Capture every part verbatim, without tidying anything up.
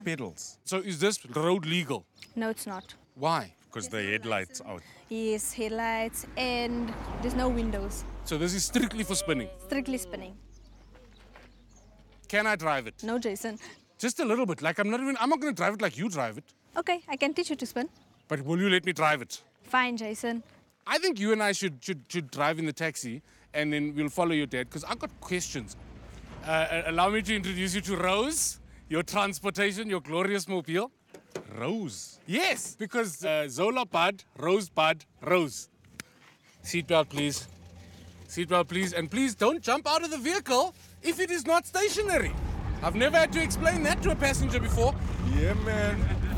pedals. So is this road legal? No, it's not. Why? Because the headlights out. Yes, headlights and there's no windows. So this is strictly for spinning. Strictly spinning. Can I drive it? No, Jason. Just a little bit. Like I'm not even, I'm not going to drive it like you drive it. Okay, I can teach you to spin. But will you let me drive it? Fine, Jason. I think you and I should, should, should drive in the taxi and then we'll follow your dad because I've got questions. Uh, allow me to introduce you to Rose, your transportation, your glorious mobile. Rose. Yes, because uh, Zola Bud, Rose Bud, Rose. Seatbelt, please. Seatbelt, please. And please don't jump out of the vehicle if it is not stationary. I've never had to explain that to a passenger before. Yeah, man.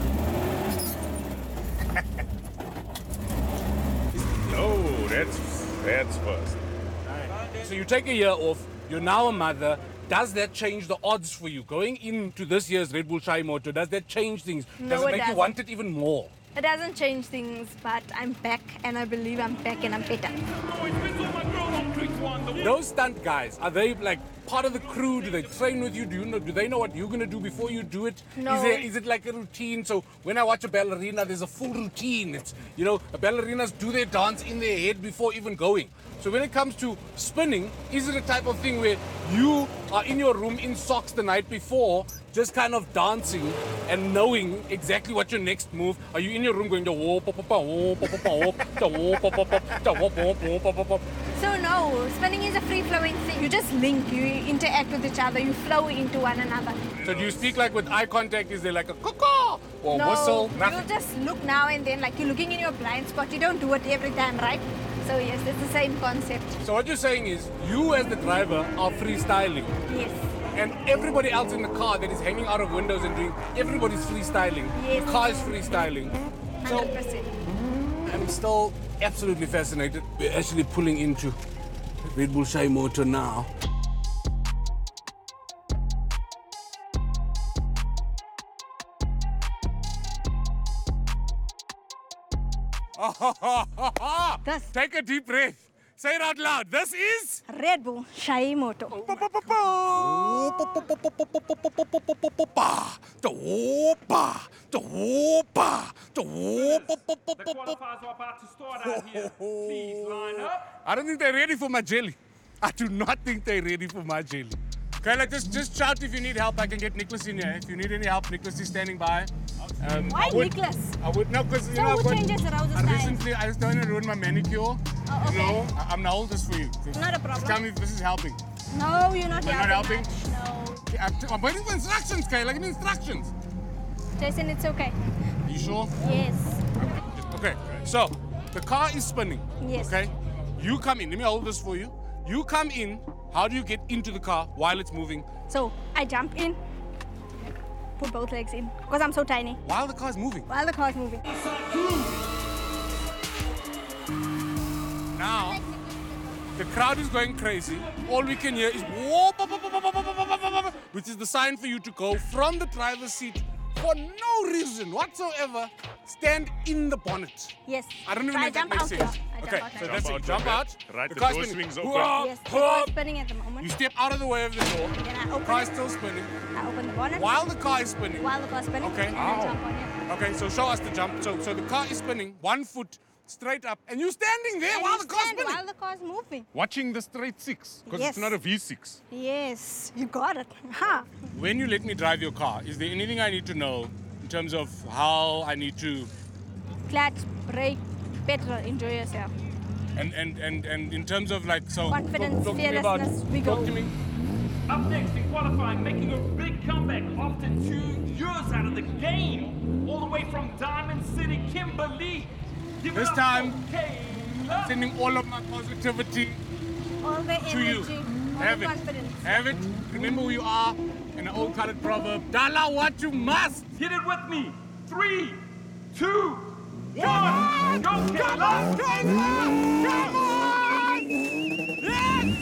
No, that's that's first. So you take a year off, you're now a mother. Does that change the odds for you? Going into this year's Red Bull Chai Moto, does that change things? No, does it it make you doesn't. want it even more? It doesn't change things, but I'm back and I believe I'm back and I'm better. Those stunt guys, are they like part of the crew? Do they train with you? Do you know? Do they know what you're gonna do before you do it? No. Is, there, is it like a routine? So when I watch a ballerina, there's a full routine. It's, you know, ballerinas do their dance in their head before even going. So when it comes to spinning, is it a type of thing where you are in your room in socks the night before, just kind of dancing and knowing exactly what your next move? Are you in your room going to whoop, pop, pop, whoop, pop, pop, whoop, to whoop, pop, pop, pop, to whoop, whoop, whoop, pop, pop, pop? So no, spinning is a free-flowing thing. You just link, you interact with each other, you flow into one another. So do you speak like with eye contact? Is there like a caw or No, whistle? you Nothing. just look now and then, like you're looking in your blind spot. You don't do it every time, right? So yes, it's the same concept. So what you're saying is, you as the driver are freestyling, Yes. and everybody else in the car that is hanging out of windows and doing, everybody's freestyling. Yes. The car is freestyling. one So hundred percent. I'm still absolutely fascinated. We're actually pulling into Red Bull Chai Moto now. This- Take a deep breath. Say it out loud. This is Red Bull Chai Moto. The qualifiers are about to start out here. Please line up. I don't think they're ready for my jelly. I do not think they're ready for my jelly. Okay, like just, just shout if you need help. I can get Nicholas in here. If you need any help, Nicholas is standing by. Um, Why I would- Nicholas? I would no, because you So know. who I've got- changes around the I style? recently, I just don't want to ruin my manicure. Oh, okay. You know, I- I'm the oldest for you. Just, Not a Just problem. tell me if this is helping. No, you're not You're not helping. helping? much. No. I'm, I'm waiting for instructions, Kay. Like, give me instructions. Jason, it's okay. Are you sure? Yes. Okay, so the car is spinning. Yes. Okay, you come in. Let me hold this for you. You come in. How do you get into the car while it's moving? So I jump in, put both legs in, because I'm so tiny, While the car is moving. while the car is moving. Now, the crowd is going crazy. All we can hear is whoop, whoop, whoop, whoop, whoop, whoop, whoop, whoop, whoop, which is the sign for you to go from the driver's seat for no reason whatsoever. Stand in the bonnet. Yes. I don't even So know I if that jump makes out sense. here. I jump Okay, out so here. that's Jump it. out Jump like out. that. Right, the car's door spinning. swings open. Whoa, Yes, the whoa. car is spinning at the moment. You step out of the way of the door. Then I open Car is it. still spinning. I open the bonnet. While the car is spinning. While the car is spinning. Okay. And I jump on it. Okay, so show us the jump. So, so the car is spinning, one foot straight up, and you're standing there And while you the car's stand spinning. While the car is moving. Watching the straight six, because Yes. it's not a V six. Yes, you got it. Ha. When you let me drive your car, is there anything I need to know in terms of how I need to, Clutch, brake, petrol, enjoy yourself. and and and, and in terms of like so. Confidence, talk, talk to me about, fearlessness, we talk go. to me. Up next in qualifying, making a big comeback after two years out of the game. All the way from Diamond City, Kimberley. Give it This up time, for Kayla. Sending all of my positivity All the to you. energy, all Have the it. confidence. Have it. Remember who you are. And the old colored proverb, Dala what you must. Hit it with me. Three, two, one. Go, Kayla. Come on! Yes!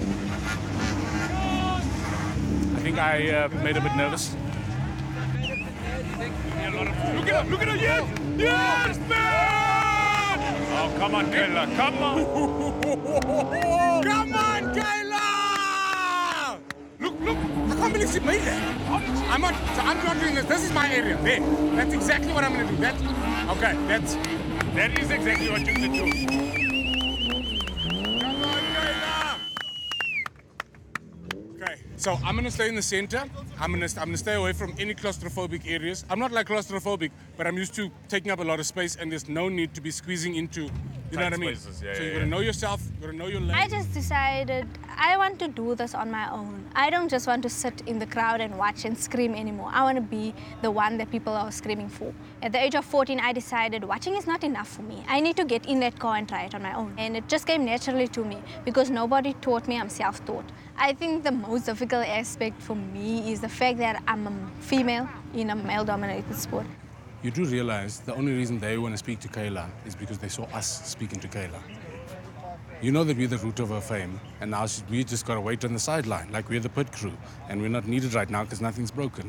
I think I uh, made a bit nervous. Look at her! Look at her! Yes! Yes, man! Oh, come on, Kayla, come on. Come on, Kayla! Look, look! How come believe she made that. I'm not, so I'm not doing this. This is my area. There. That's exactly what I'm going to do. That, okay, that's, That is exactly what you should do. come on, Kayla. Okay, so I'm going to stay in the center. I'm going to I'm gonna stay away from any claustrophobic areas. I'm not like claustrophobic, but I'm used to taking up a lot of space, and there's no need to be squeezing into, you know Tight what I mean? spaces, yeah, so yeah, you got to yeah. know yourself, you got to know your lane. I just decided I want to do this on my own. I don't just want to sit in the crowd and watch and scream anymore. I want to be the one that people are screaming for. At the age of fourteen, I decided watching is not enough for me. I need to get in that car and try it on my own. And it just came naturally to me because nobody taught me. I'm self-taught. I think the most difficult aspect for me is the fact that I'm a female in a male-dominated sport. You do realize the only reason they want to speak to Kayla is because they saw us speaking to Kayla. You know that we're the root of her fame, and now she, we just got to wait on the sideline, like we're the pit crew, and we're not needed right now because nothing's broken.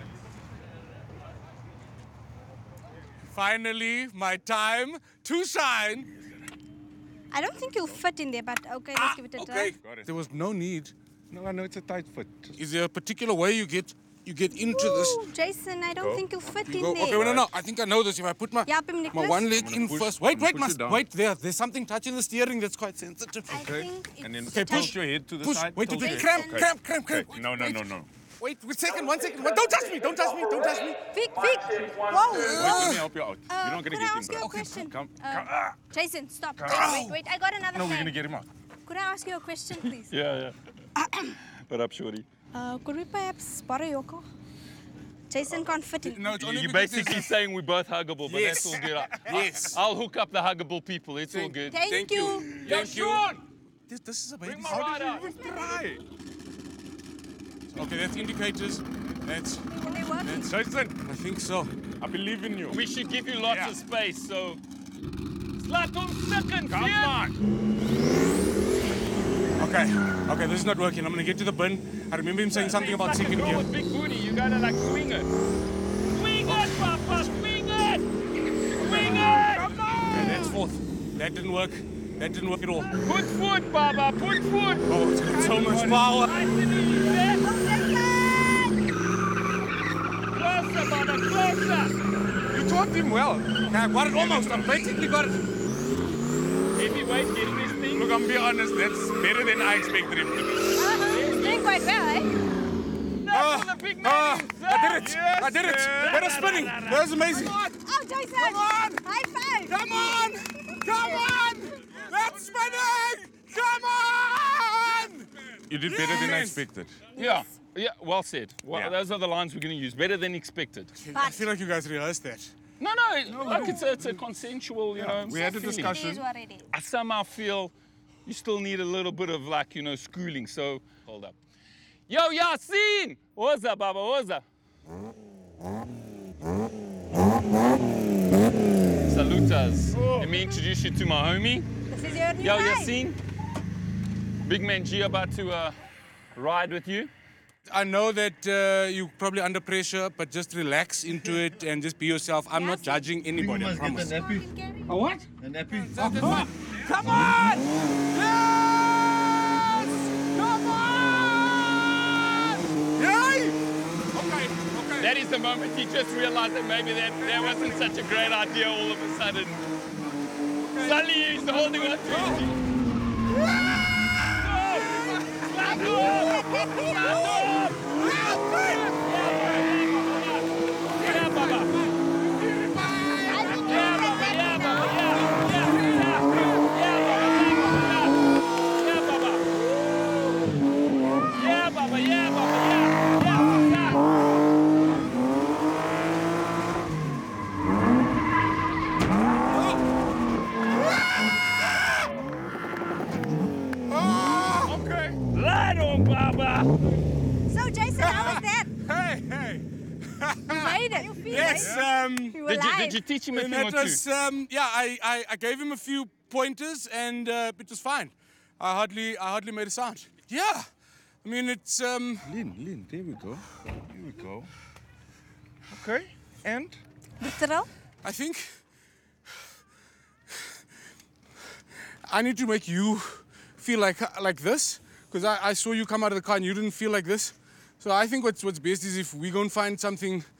Finally, my time to shine. I don't think you'll fit in there, but okay, let's give it a Okay, try. Got it. there was no need. No, I know it's a tight fit. Is there a particular way you get you get into this? Ooh, Jason, I don't Go. think you'll fit You in go, there. okay, well, no, no. I think I know this. If I put my, Yeah, Pim my Nicholas. one leg I'm in gonna push- first. Wait, I'm wait, gonna push must it down. wait there. There's something touching the steering that's quite sensitive. I Okay. think it's And then Okay, tilt push. your head to the Push. side. Wait, tilt wait, your cramp, head. cramp, cramp, cramp, Okay. cramp. No, no, Wait. no, no. Wait, wait, second, one second. Wait, don't touch me, don't touch me, don't touch me. Vic, Vic. Whoa. Wait, let me help you out. Uh, You're not gonna could get I him, ask you bro. a question? Come, Uh, come. Ah. Jason, stop. Wait, Ow. wait, wait. I got another No, we're fan. gonna get him out. Could I ask you a question, please? Yeah, yeah. What up, shorty? Uh, could we perhaps borrow your car? Jason can't fit in. No, it's only You're because basically there's- saying we're both huggable, but Yes. that's all good. Yes. I'll hook up the huggable people. It's all Thank- good. Thank, Thank you. you. Thank you. This, this is a baby. Bring my How ride did out. you even try? Okay, that's indicators. That's, Can they work? Jason, I think so. I believe in you. We should give you lots Yeah. of space, so. Slaat hom stukken, Come Fian! on. Okay, okay, this is not working. I'm gonna get to the bin. I remember him saying something It's about like a second girl gear. with big booty. You gotta like swing it. Swing it, Papa! Swing it! Swing it! Come Okay, that's fourth. That didn't work. That didn't work at all. Put foot, Baba. Put foot. Oh, it's got so much power. Nice and easy, there. Closer, Baba. Closer. You taught him well. Okay, I got it almost. I basically got it. Heavyweight getting this thing. Look, I'm being honest, that's better than I expected him to do. Uh-huh. He's doing quite well, eh? That's for the big man Ah, himself. I did it. Yes, I did it. man. That was spinning. That was amazing. Oh, Jason. Come on. High five. Come on. Come on. That's spinning. Come on. You did better than I Yes. expected. Yeah, yeah, well said. Well, Yeah. Those are the lines we're going to use. Better than expected. I feel like you guys rehearsed that. No, no, like it's a, it's a consensual, you know. We had a feeling. discussion. It is what it is. I somehow feel you still need a little bit of like, you know, schooling. So hold up. Yo, Yasin! What's up, Baba? What's up? Salutas. Let me introduce you to my homie. This is your new Yo, ride. Yasin. Big man G about to uh, ride with you. I know that uh, you're probably under pressure, but just relax into it and just be yourself. I'm not judging anybody, I promise. Oh, you can carry- A what? A nappy. Come on! Yes! Come on! Yay! Okay, okay. That is the moment he just realized that maybe that, that wasn't such a great idea all of a sudden. Suddenly he's holding on to his team. Slap him! Slap him! Yeah, Baba. Yeah, Baba. Yeah, Baba. Yeah, yeah, yeah. Yeah, Baba. Yeah, Baba. Yeah, Baba. Yeah, yeah, yeah. Oh, okay. Right on, Baba. So, Jason, how was that? Hey, hey. You made it. You feel Yes, um, You were Did you, live. did you teach him a and thing or that two? was, um, yeah, I, I, I gave him a few pointers and uh, it was fine. I hardly, I hardly made a sound. Yeah, I mean, it's, um, Lean, lean. There we go. There we go. Okay, and? Literal? I think I need to make you feel like like this because I, I saw you come out of the car and you didn't feel like this. So I think what's what's best is if we go and find something